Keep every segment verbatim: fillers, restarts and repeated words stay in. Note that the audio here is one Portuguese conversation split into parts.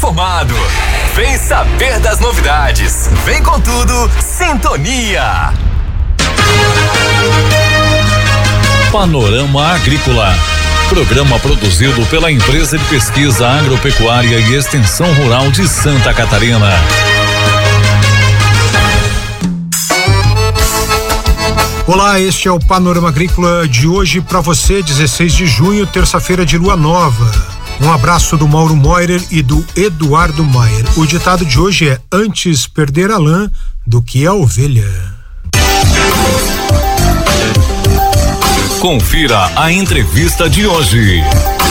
informado. Vem saber das novidades. Vem com tudo, Sintonia. Panorama Agrícola. Programa produzido pela Empresa de Pesquisa Agropecuária e Extensão Rural de Santa Catarina. Olá, este é o Panorama Agrícola de hoje para você, dezesseis de junho, terça-feira de lua nova. Um abraço do Mauro Moirer e do Eduardo Maier. O ditado de hoje é: antes perder a lã do que a ovelha. Confira a entrevista de hoje.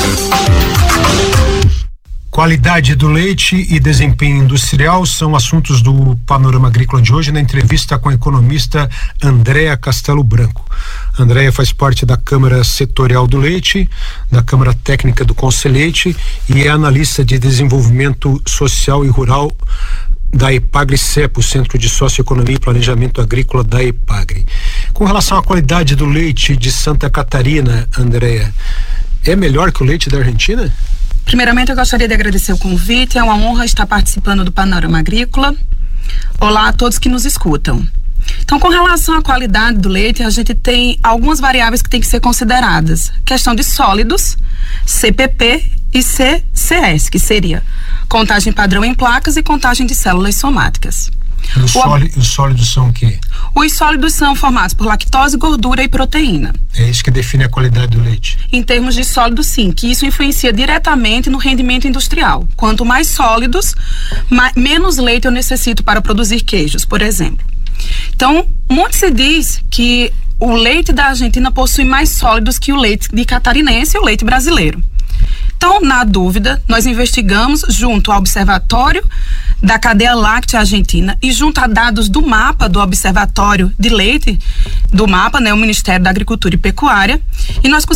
Qualidade do leite e desempenho industrial são assuntos do Panorama Agrícola de hoje, na entrevista com a economista Andréa Castelo Branco. Andréa faz parte da Câmara Setorial do Leite, da Câmara Técnica do Conselheite e é analista de desenvolvimento social e rural da EPAGRE-CEPO, Centro de Socioeconomia e Planejamento Agrícola da EPAGRE. Com relação à qualidade do leite de Santa Catarina, Andréa, é melhor que o leite da Argentina? Primeiramente, eu gostaria de agradecer o convite. É uma honra estar participando do Panorama Agrícola. Olá a todos que nos escutam. Então, com relação à qualidade do leite, a gente tem algumas variáveis que têm que ser consideradas. Questão de sólidos, C P P e C C S, que seria contagem padrão em placas e contagem de células somáticas. Os, o, sólidos, os sólidos são o quê? Os sólidos são formados por lactose, gordura e proteína. É isso que define a qualidade do leite? Em termos de sólidos, sim, que isso influencia diretamente no rendimento industrial. Quanto mais sólidos, mais, menos leite eu necessito para produzir queijos, por exemplo. Então, muito se diz que o leite da Argentina possui mais sólidos que o leite de catarinense e o leite brasileiro. Então, na dúvida, nós investigamos junto ao Observatório da Cadeia Láctea Argentina e junto a dados do mapa do Observatório de Leite, do mapa, né, o Ministério da Agricultura e Pecuária, e nós